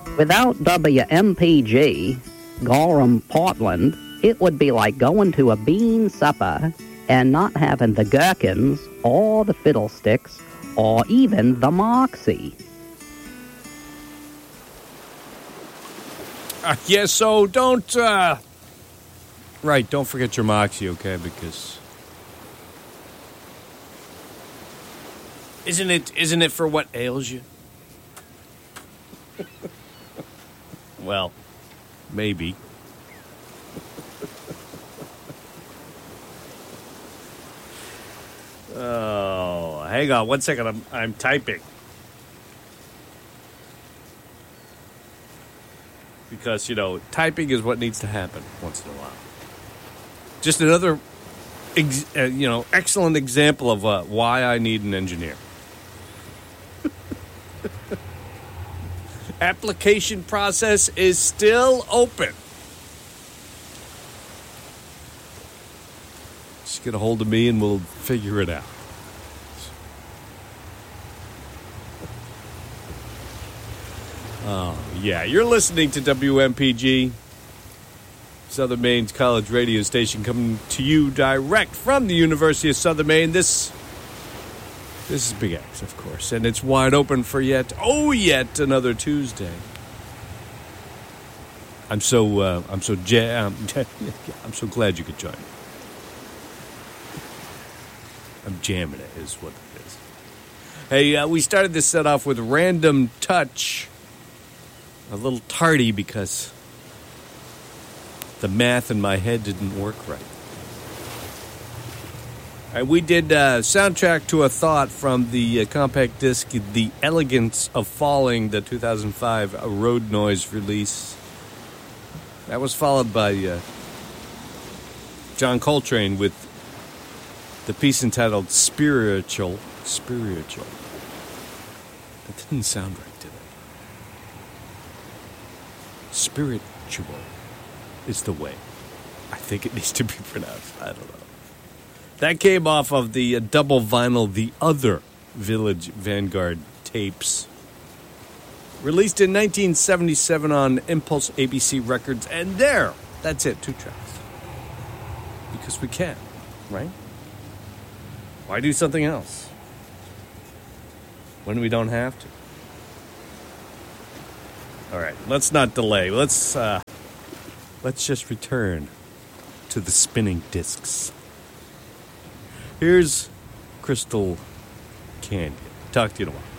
Without WMPG, Gorham, Portland, it would be like going to a bean supper and not having the gherkins or the fiddlesticks or even the moxie. So don't, don't forget your moxie, okay, because isn't it for what ails you? Well, maybe. Oh, hang on 1 second. I'm typing. Because, typing is what needs to happen once in a while. Just another, excellent example of why I need an engineer. Application process is still open. Just get a hold of me and we'll figure it out. Oh, yeah. You're listening to WMPG, Southern Maine's college radio station, coming to you direct from the University of Southern Maine. This is Big X, of course, and it's wide open for yet another Tuesday. I'm so glad you could join me. I'm jamming it, is what it is. Hey, we started this set off with Random Touch. A little tardy because the math in my head didn't work right. We did Soundtrack to a Thought from the compact disc The Elegance of Falling, the 2005 Road Noise release. That was followed by John Coltrane with the piece entitled Spiritual. That didn't sound right, did it? Spiritual is the way I think it needs to be pronounced. I don't know. That came off of the double vinyl The Other Village Vanguard tapes. Released in 1977 on Impulse ABC Records. And that's it, 2 tracks. Because we can, right? Why do something else when we don't have to? All right, let's not delay. Let's just return to the spinning discs. Here's Crystal Canyon. Talk to you in a while.